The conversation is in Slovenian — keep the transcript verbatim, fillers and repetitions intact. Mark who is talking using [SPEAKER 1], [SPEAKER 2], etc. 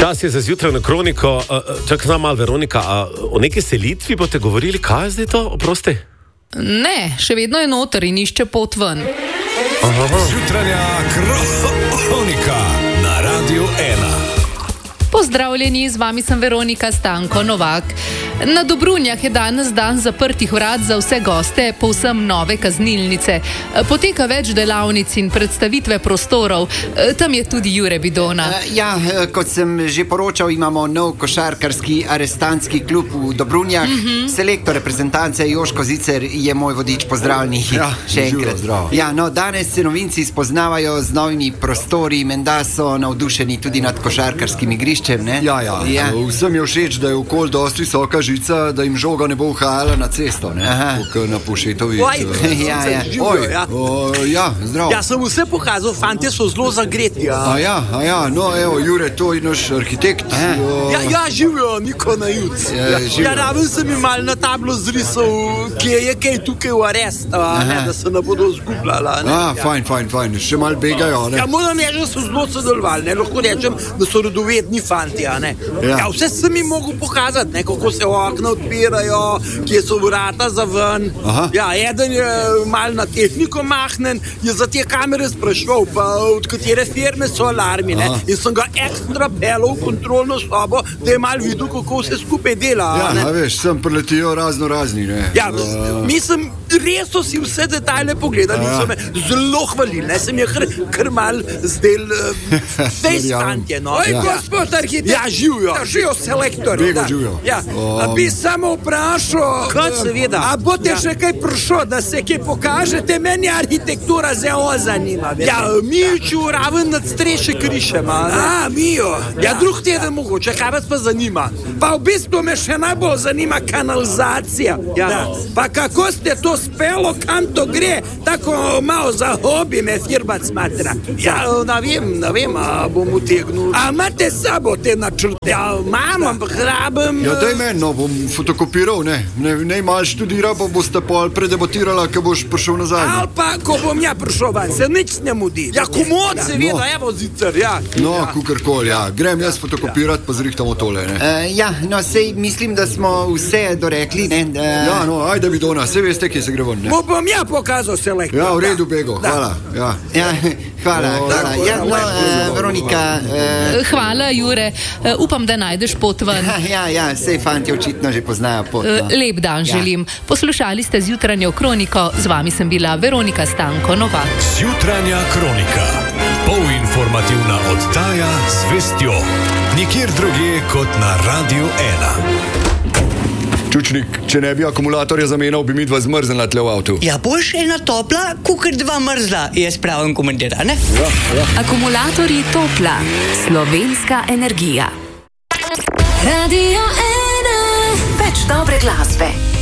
[SPEAKER 1] Čas je za zjutraj na kroniko. Čakaj, znam malo, Veronika, a o neki selitvi boste govorili? Kaj je zdaj to, oprosti?
[SPEAKER 2] Ne, še vedno je noter in išče pot ven.
[SPEAKER 3] Zjutranja kronika na Radiu ena.
[SPEAKER 2] Pozdravljeni, z vami sem Veronika Stanko Novak. Na Dobrunjah je danes dan zaprtih vrat za vse goste povsem nove kaznilnice. Poteka več delavnic in predstavitve prostorov. Tam je tudi Jure Bidona.
[SPEAKER 4] Ja, kot sem že poročal, imamo nov košarkarski arestantski klub v Dobrunjah. Mm-hmm. Selektor reprezentance Joško Zicer je moj vodič. Pozdravljeni. Ja, še enkrat. Zdrav. Ja, no, danes se novinci spoznavajo z novimi prostori. Menda so navdušeni tudi nad košarkarskim igriščem, ne?
[SPEAKER 5] Ja, ja, ja. Vsem je všeč, da je okoli dosti visoka žica, da jim žoga ne bo uhajala na cesto, ne? Kot na Pušetovi.
[SPEAKER 4] Oj, ja, ja.
[SPEAKER 5] Oj, ja. O, ja, zdrav.
[SPEAKER 6] Ja, sem vse pokazal, fantje so zelo zagreti. Ja.
[SPEAKER 5] A ja, a ja, no, evo, Jure, to je naš arhitekt.
[SPEAKER 6] O... Ja, ja, živijo, Niko na juc. Ja, ja, raven sem jim mal na tablo zrisal, kje je kaj tukaj v arest, ne, da se ne bodo zgubljala. Ne?
[SPEAKER 5] A, fajn, fajn, fajn, še mal begajo, ne?
[SPEAKER 6] Ja, moram reči, da so zelo sodelovali, ne, lahko rečem, da so radovedni fanti, ne. Ja. Ja, vse sem jim mogel pokazati, ne, kako se okna odpirajo, kje so vrata za ven. Aha. Ja, eden je mal na tehniko mahnen, je za te kamere sprašval, pa od katere firme so alarmi, ne. Aha. In sem ga ekstra pelal v kontrolno sobo, da je mal videl, kako vse skupaj dela.
[SPEAKER 5] Ja, ne, a veš, sem preletijo razno razni, ne.
[SPEAKER 6] Ja, uh... mislim, res so si vse detajle pogledali in so me zelo hvalili, ne, sem je kar, kar mal zdel uh, fejs fantje, no.
[SPEAKER 7] Oj, ja. Gospod arhitekt.
[SPEAKER 6] Ja, živijo.
[SPEAKER 7] Živijo selektor.
[SPEAKER 5] Bego živijo.
[SPEAKER 6] Ja.
[SPEAKER 7] Um... A bi samo vprašal,
[SPEAKER 6] kot seveda.
[SPEAKER 7] A boste ja. še kaj prišlo, da se kaj pokažete? Meni arhitektura zelo zanima.
[SPEAKER 6] Ja, Mijuču raven nad streše krišema.
[SPEAKER 7] A, Miju.
[SPEAKER 6] Ja, drug teden mogoče, kaj vas pa zanima?
[SPEAKER 7] Pa v bistvu me še najbolj zanima kanalizacija.
[SPEAKER 6] Ja.
[SPEAKER 7] Da. Pa kako ste to spelo, kam to gre? Tako malo za hobi me firbac smatra.
[SPEAKER 6] Ja, ne vem, ne vem, a bom utegnul.
[SPEAKER 7] A imate sabo te načrte?
[SPEAKER 6] Ja, imam, ampak rabim...
[SPEAKER 5] Ja, daj meni, no, bom fotokopiral, ne. Ne, ne mal študira, pa boste pol predebatirala, ko boš prišel nazaj.
[SPEAKER 7] Ali pa, ko bom ja prišel van, se nič ne mudi.
[SPEAKER 6] Ja, komod, seveda, no. Evo Zicer, ja.
[SPEAKER 5] No, ja. Kukorkoli, ja. Grem jaz fotokopirat, pa zrihtamo tole, ne.
[SPEAKER 4] Uh, ja, no, sej mislim, da smo vse dorekli, ne. Uh...
[SPEAKER 5] Ja, no, ajde Bidona, sej veste, kje se gre ven, ne.
[SPEAKER 7] Bo bom ja pokazal selektor.
[SPEAKER 5] Ja, v redu, Bego,
[SPEAKER 7] da.
[SPEAKER 5] Hvala, ja.
[SPEAKER 4] Ja, hvala, o, hvala. Ja, no, uh, Veronika... Uh...
[SPEAKER 2] Hvala, Jure. Uh, upam, da najdeš pot ven.
[SPEAKER 4] Ja, ja, sej fanti očitno že poznajo pot. No.
[SPEAKER 2] Lep dan želim. Ja. Poslušali ste Zjutranjo kroniko, z vami sem bila Veronika Stanko Novak.
[SPEAKER 3] Zjutranja kronika. Polinformativna oddaja z vestjo. Nikjer drugje kot na Radiu ena.
[SPEAKER 5] Čučnik, če ne bi akumulatorja zamenjal, bi mi dva zmrznila tle v avtu.
[SPEAKER 8] Ja, boš ena topla, kukor dva mrzla, jaz pravim komentira, ne?
[SPEAKER 5] Ja, ja.
[SPEAKER 9] Akumulatorji topla. Slovenska energija. Radio ena. Več dobre glasbe.